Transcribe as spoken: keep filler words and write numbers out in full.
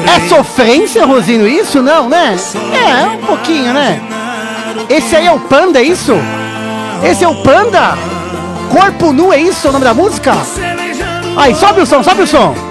É sofrência, Rosino, isso? Não, né? É, um pouquinho, né? Esse aí é o Panda, é isso? Esse é o Panda? Corpo Nu, é isso o nome da música? Aí, sobe o som, sobe o som.